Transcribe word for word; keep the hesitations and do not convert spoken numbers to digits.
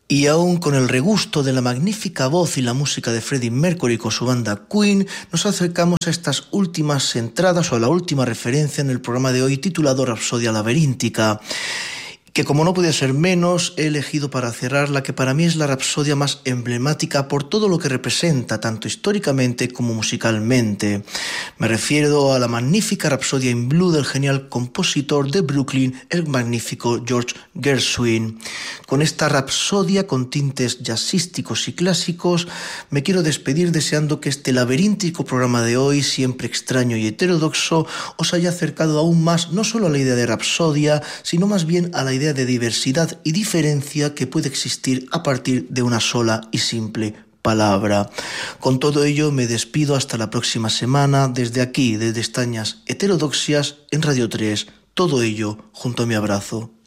Y aún con el regusto de la magnífica voz y la música de Freddie Mercury con su banda Queen, nos acercamos a estas últimas entradas o a la última referencia en el programa de hoy titulado Rapsodia Laberíntica, que como no podía ser menos, he elegido para cerrar la que para mí es la rapsodia más emblemática por todo lo que representa, tanto históricamente como musicalmente. Me refiero a la magnífica Rapsodia in Blue del genial compositor de Brooklyn, el magnífico George Gershwin. Con esta rapsodia con tintes jazzísticos y clásicos, me quiero despedir deseando que este laberíntico programa de hoy, siempre extraño y heterodoxo, os haya acercado aún más no solo a la idea de rapsodia, sino más bien a la idea de diversidad y diferencia que puede existir a partir de una sola y simple palabra. Con todo ello me despido hasta la próxima semana desde aquí, desde Estañas Heterodoxias en Radio tres. Todo ello junto a mi abrazo.